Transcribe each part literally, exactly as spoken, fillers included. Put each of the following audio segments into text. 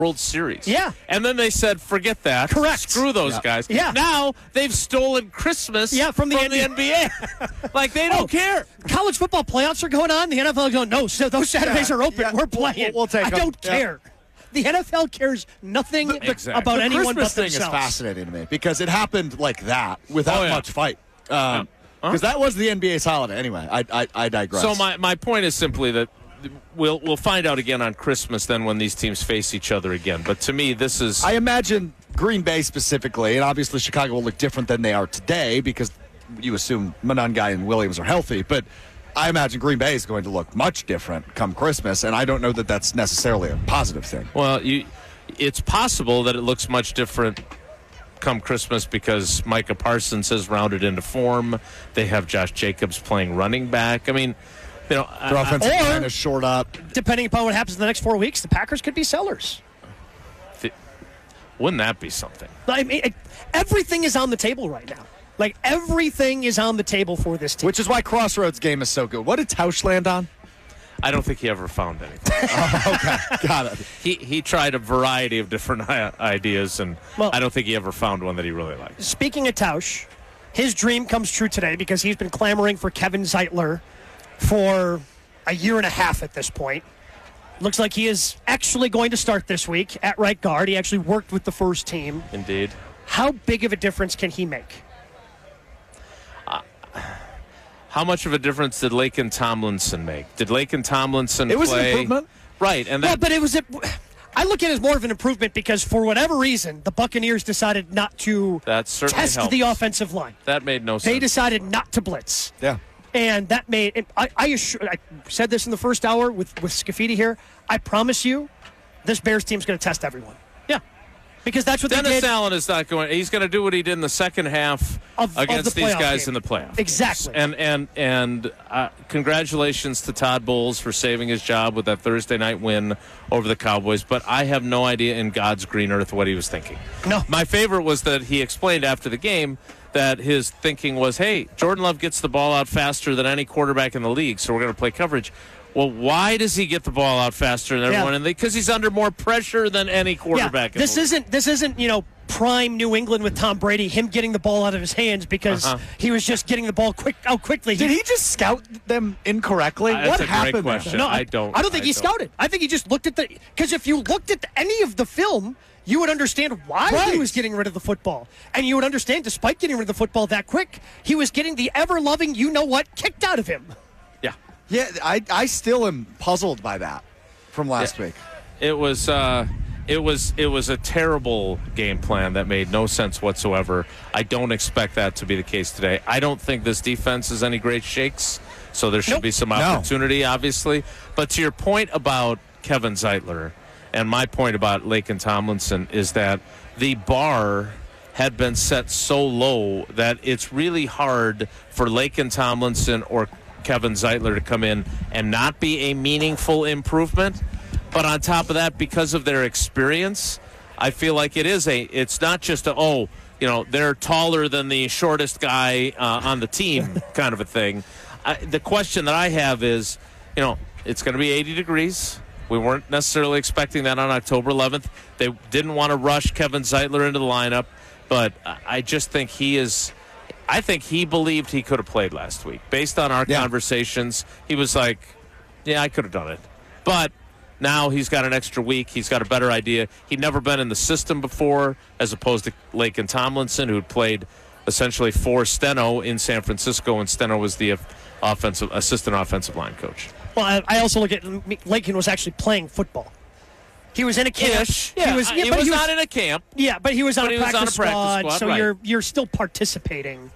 World Series. Yeah. And then they said, forget that. Correct. Screw those yeah. guys. Yeah. Now they've stolen Christmas yeah, from the, from the N B A. Like, they don't oh, care. College football playoffs are going on. The N F L is going, no, so those Saturdays yeah, are open. yeah. We're playing. We'll, we'll take I them. don't yeah. care. The N F L cares nothing the, exactly. about the anyone Christmas but thing themselves. is fascinating to me because it happened like that without Oh, yeah. much fight. Because um, Huh? that was the N B A's holiday anyway. I, I, I digress. So my, my point is simply that we'll we'll find out again on Christmas then when these teams face each other again. But to me, this is... I imagine Green Bay specifically, and obviously Chicago will look different than they are today because you assume Monangai and Williams are healthy, but I imagine Green Bay is going to look much different come Christmas, and I don't know that that's necessarily a positive thing. Well, you, it's possible that it looks much different come Christmas because Micah Parsons has rounded into form. They have Josh Jacobs playing running back. I mean, you know, Their I- offensive or- line is short up. Depending upon what happens in the next four weeks, the Packers could be sellers. th- wouldn't that be something? I mean, it, everything is on the table right now. Like, everything is on the table for this team. Which is why Crossroads game is so good. What did Tausch land on? I don't think he ever found anything. Oh, okay, got it. he he tried a variety of different i- ideas, and Well- I don't think he ever found one that he really liked. Speaking of Tausch, his dream comes true today because he's been clamoring for Kevin Zeitler for a year and a half at this point. Looks like he is actually going to start this week at right guard. He actually worked with the first team. Indeed. How big of a difference can he make? How much of a difference did Laken Tomlinson make? Did Laken Tomlinson It was an play? improvement. Right, and Well, that, but it was. A, I look at it as more of an improvement because for whatever reason, the Buccaneers decided not to that certainly test helps. the offensive line. That made no They sense. decided not to blitz. Yeah. And that made, and I, I, assure, I said this in the first hour with, with Scafidi here. I promise you, this Bears team's going to test everyone. Yeah. Because that's what they Dennis did. Allen is not going. He's going to do what he did in the second half Of- of against the these playoff guys game. in the playoffs. Exactly. And and and uh, congratulations to Todd Bowles for saving his job with that Thursday night win over the Cowboys. But I have no idea in God's green earth what he was thinking. No. My favorite was that he explained after the game that his thinking was, "Hey, Jordan Love gets the ball out faster than any quarterback in the league, so we're going to play coverage." Well, why does he get the ball out faster than everyone? Yeah. And because he's under more pressure than any quarterback. Yeah, in this the league. isn't this isn't you know prime New England with Tom Brady. Him getting the ball out of his hands because Uh-huh. he was just getting the ball quick out quickly. Did he just scout them incorrectly? Uh, that's what a great happened there? question. No, I don't- I don't think I he don't. scouted. I think he just looked at the because if you looked at any of the film, you would understand why Right. he was getting rid of the football, and you would understand despite getting rid of the football that quick, he was getting the ever-loving you know what kicked out of him. Yeah. Yeah, I, I still am puzzled by that from last Yeah. week. It was uh, it was it was a terrible game plan that made no sense whatsoever. I don't expect that to be the case today. I don't think this defense is any great shakes, so there should Nope. be some No. opportunity, obviously. But to your point about Kevin Zeitler and my point about Laken Tomlinson is that the bar had been set so low that it's really hard for Laken Tomlinson or Kevin Zeitler to come in and not be a meaningful improvement. But on top of that, because of their experience, I feel like it is a, it's not just a, oh, you know, they're taller than the shortest guy uh, on the team kind of a thing. I, the question that I have is, you know, it's going to be eighty degrees. We weren't necessarily expecting that on October eleventh. They didn't want to rush Kevin Zeitler into the lineup, but I I just think he is, I think he believed he could have played last week. Based on our Yeah. conversations, he was like, yeah, I could have done it. But now he's got an extra week. He's got a better idea. He'd never been in the system before, as opposed to Laken Tomlinson, who'd played essentially for Steno in San Francisco, and Steno was the offensive assistant offensive line coach. Well, I, I also look at Laken was actually playing football. He was in a camp. Ish. Yeah, he was, yeah, he but was he not in a camp. Yeah, but he was on, But a, he was practice on a practice squad, squad, so right. you're you're still participating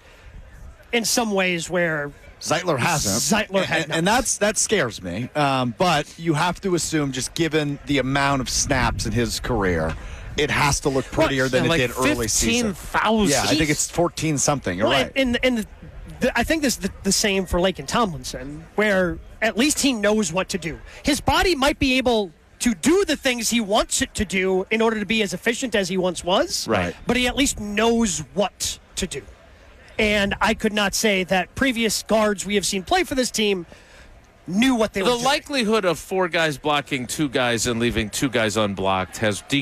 in some ways where Zeitler hasn't. Zeitler had and, not. and that's that scares me. Um, but you have to assume, just given the amount of snaps in his career, it has to look prettier What? than Yeah, it like did early fifteen season. thousand. Yeah, I think it's fourteen something. You're Well, right. And, and the, the, I think this is the, the same for Laken Tomlinson, where at least he knows what to do. His body might be able to do the things he wants it to do in order to be as efficient as he once was. Right. But he at least knows what to do. And I could not say that previous guards we have seen play for this team knew what they were The doing. likelihood of four guys blocking two guys and leaving two guys unblocked has decreased